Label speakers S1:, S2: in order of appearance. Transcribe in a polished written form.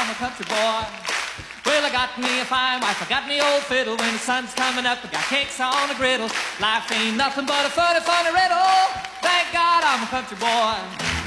S1: I'm a country boy. Well, I got me a fine wife, I got me old fiddle. When the sun's coming up, I got cakes on the griddle. Life ain't nothing but a funny, funny riddle. Thank God I'm a country boy.